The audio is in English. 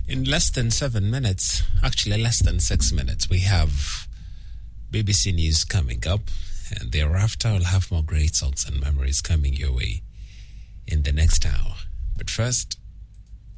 In less than 7 minutes, actually less than 6 minutes, we have BBC News coming up, and thereafter we'll have more great songs and memories coming your way in the next hour. But first,